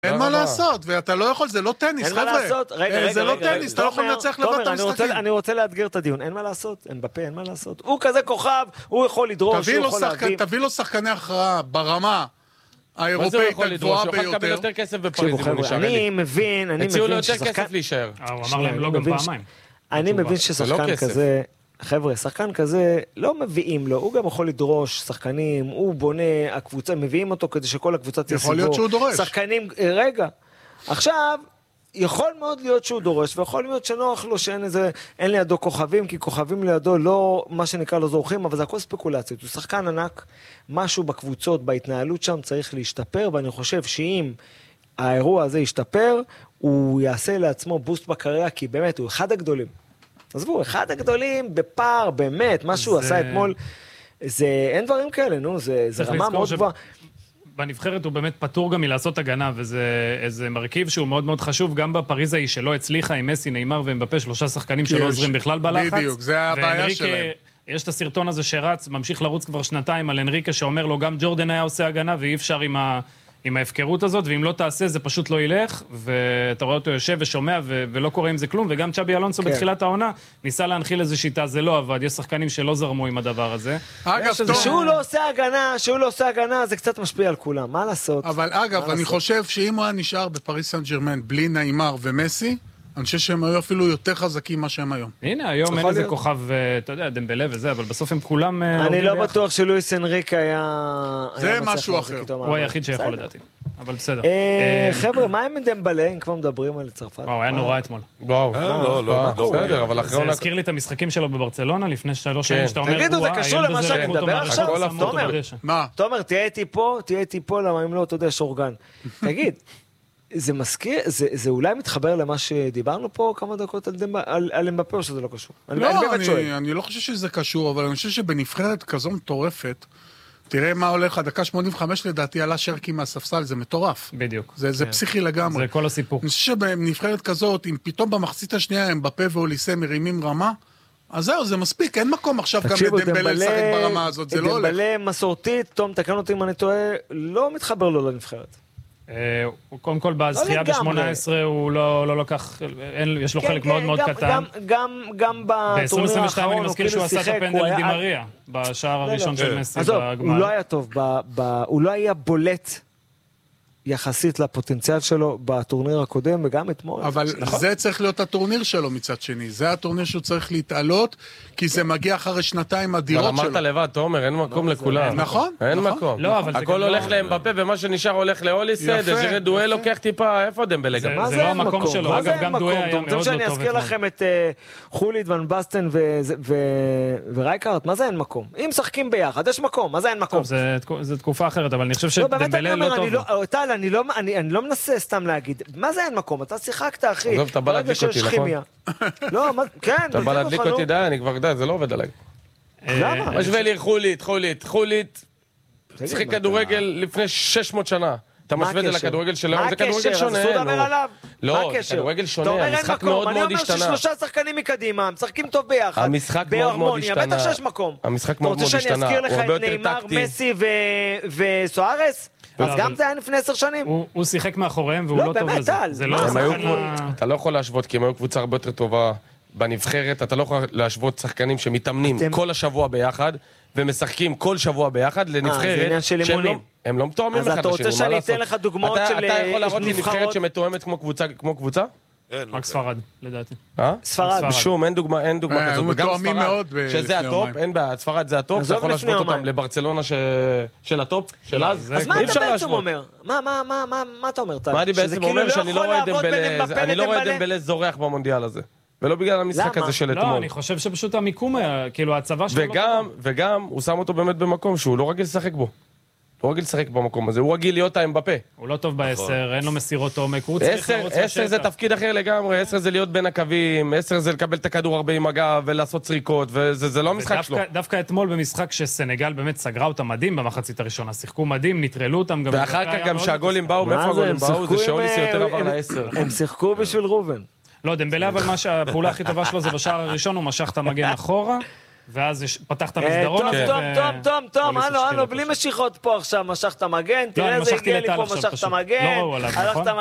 אין מה לעשות, ואתה לא יכול, זה לא טניס, חבר'ה. אין מה לעשות, רגע, זה לא טניס, אתה לא יכול לנצח לבד את המשחקים. אני רוצה לאתגר את הדיון, אין מה לעשות, אין בפה, אין מה לעשות. הוא כזה כוכב, הוא יכול לדרוש, הוא יכול להביא. תביא לו שחקני הכרעה ברמה האירופאית הגבוהה ביותר. הוא יכול לקבל יותר כסף בפריז, אם הוא נשאר לי. אני מבין הציעו לו יותר כסף להישאר. הוא אמר להם לא גם פעמיים. אני מבין ששחקן כזה, חבר'ה, שחקן כזה לא מביאים לו, הוא גם יכול לדרוש שחקנים, הוא בונה, הקבוצה, מביאים אותו כדי שכל הקבוצה תהיה יכול להיות שהוא דורש. שחקנים, רגע, עכשיו, יכול מאוד להיות שהוא דורש, ויכול להיות שנוח לו שאין איזה, אין לידו כוכבים, כי כוכבים לידו לא, מה שנקרא לא זורחים, אבל זה הכל ספקולציות, הוא שחקן ענק, משהו בקבוצות, בהתנהלות שם צריך להשתפר, ואני חושב שאם האירוע הזה ישתפר, הוא יעשה לעצמו בוסט בקריירה, כי באמת הוא אחד הגדולים. עזבו, אחד הגדולים בפער, באמת, מה שהוא עשה אתמול, זה, אין דברים כאלה, נו, זה רמה מאוד גבוהה. בנבחרת הוא באמת פטור גם מלעשות הגנה, וזה איזה מרכיב שהוא מאוד מאוד חשוב, גם בפריז ההיא שלא הצליחה עם מסי, ניימר ומבפה, 3 שחקנים שלא עוזרים בכלל בלחץ. בדיוק, זה הבעיה שלהם. יש את הסרטון הזה שרץ, ממשיך לרוץ כבר 2 על אנריקה, שאומר לו, גם ג'ורדן היה עושה הגנה, ואי אפשר עם ההפקרות הזאת, ואם לא תעשה, זה פשוט לא ילך, ואתה רואה אותו יושב ושומע, ולא קורה עם זה כלום, וגם צ'אבי אלונסו בתחילת העונה, ניסה להנחיל איזו שיטה, זה לא עבד, יש שחקנים שלא זרמו עם הדבר הזה. אגב, שהוא לא עושה הגנה, זה קצת משפיע על כולם, מה לעשות? אבל אגב, אני חושב שאם הוא היה נשאר בפריז סן ג'רמן, בלי ניימר ומסי, אני חושב שהם היו אפילו יותר חזקים מה שהם היום. הנה, היום אין איזה כוכב, אתה יודע, דמבלה וזה, אבל בסוף הם כולם... אני לא בטוח שלואיס אנריק היה... זה משהו אחר. הוא היחיד שיכול לדעתי. אבל בסדר. חבר'ה, מה עם דמבלה, אם כבר מדברים על צרפת? וואו, היה נורא אתמול. וואו, לא, בסדר, אבל אחרי... זה הזכיר לי את המשחקים שלו בברצלונה, לפני 3 שנים, שאתה אומר... תגידו, זה קשור למה שאני מדבר עכשיו? תומר, תהיה איתי פה, למה אם לא, אתה יודע, שורגן. תגיד, זה מזכיר, זה אולי מתחבר למה שדיברנו פה כמה דקות על אמבפה או שזה לא קשור? אני לא חושב שזה קשור, אבל אני חושב שבנבחרת כזו מטורפת, תראה מה הולך, הדקה 85 לדעתי עלה שרקי מהספסל, זה מטורף. בדיוק. זה פסיכי לגמרי. זה כל הסיפור. אני חושב שבנבחרת כזאת, אם פתאום במחצית השנייה אמבפה ואוליסה מרימים רמה, אז זהו, זה מספיק, אין מקום עכשיו גם לדמבלה לשחק ברמה הזאת, זה לא הולך. דמבלה מסורתית, תום, תקן אותי אם אני טועה, לא מתחבר לו לנבחרת. קודם כל בזכייה ב-18 הוא לא לקח, יש לו חלק מאוד מאוד קטן. גם בטורניר האחרון אני מזכיר שהוא עשה את הפנדל דימריה בשער הראשון של מסי בגמר. הוא לא היה טוב, הוא לא היה בולט יחסית לפוטנציאל שלו בטורניר הקודם וגם אתמול. אבל זה צריך להיות הטורניר שלו מצד שני, זה הטורניר שהוא צריך להתעלות, כי זה מגיע אחרי 2 אדירות שלו. אבל אמרת לבד, תומר, אין מקום לכולם. נכון. אין מקום. הכל הולך לאמבפה ומה שנשאר הולך לאוליסה, דז'ירה דואה לוקח טיפה, איפה דמבלה גם? זה לא המקום שלו, אגב גם דואה היה מאוד לא טוב. שאני אזכיר לכם את חולית ון בסטן ורייקארט, מה זה אין מקום? אם משחקים ביחד, יש מקום, מה זה אין מקום? זה תקופה אחרת, אבל אני חושב שדמבלה לא טוב. אני לא מנסה סתם להגיד, מה זה אין מקום? אתה שיחקת, אחי. עזוב, אתה בא להדליק אותי, נכון? לא, כן. אתה בא להדליק אותי, די, אני כבר יודע, זה לא עובד עליי. למה? משווה לי חולית. שיחק כדורגל לפני 600 שנה. אתה משווה את זה לכדורגל שלו, זה כדורגל שונה. מה הקשר? אז דבר עליו. לא, זה כדורגל שונה, המשחק מאוד מאוד השתנה. אני אומר ש3 שחקנים מקדימה, משחקים טוב ביחד. המשחק מאוד מאוד השתנה. בטח שיש מקום. המשחק מאוד מאוד השתנה. אתה רוצה שאני אזכיר לך את ניימר, מסי וסוארס? אז גם זה היה לפני 10 שנים. הוא שיחק מאחוריהם והוא לא טוב לזה. אתה לא יכול להשוות, כי הם היו קבוצה הרבה יותר טובה בנבחרת, אתה לא יכול להשוות שחקנים שמתאמנים כל השבוע ביחד, ומשחקים כל שבוע ביחד לנבחרת שהם לא מתואמים אחד לשני. אז אתה רוצה שאני אתן לך דוגמאות של נבחרות? אתה יכול להראות לי נבחרת שמתואמת כמו קבוצה? רק ספרד, לדעתי. ספרד. שום, אין דוגמה כזאת. הם מתואמים מאוד. שזה הטופ, אין בעיה, ספרד זה הטופ, אתה יכול להשוות אותם לברצלונה של הטופ, של אז. אז מה אתה בעצם אומר? מה אתה אומר? מה אני בעצם אומר? שאני לא רואה דמבלה זורח במונדיאל הזה. ולא בגלל המשחק הזה של אתמול. לא, אני חושב שפשוט המיקום היה, כאילו הצבא שלו... וגם, הוא שם אותו באמת במקום שהוא לא רגיל לשחק בו. לא רגיל לשחק במקום הזה, הוא רגיל להיות אמבפה. הוא לא טוב ב10, אין לו מסירות עומק, הוא צריך לרוץ לשטח. 10 זה תפקיד אחר לגמרי, 10 זה להיות בין הקווים, 10 זה לקבל את הכדור הרבה עם הגב ולעשות צריקות, וזה לא המשחק שלו. דווקא אתמול במשחק שסנגל באמת סגרה אותם מדהים במחצית הראשונה, שיחקו מדהים, נטרלו אותם. ואחר כך גם שהגולים באו, מאיפה הגולים באו? זה שאוליסי יותר עבר ל10. הם שיחקו בשביל רובן. לא, דמבלה, אבל הפעולה הכי טובה שלו זה בשער הראשון, הוא משך את המגן אחורה, ואז פתח את המסדרון הזה. טוב, הלו, בלי משיכות פה עכשיו, משך את המגן, תראה איזה הגיע לי פה, משך את המגן,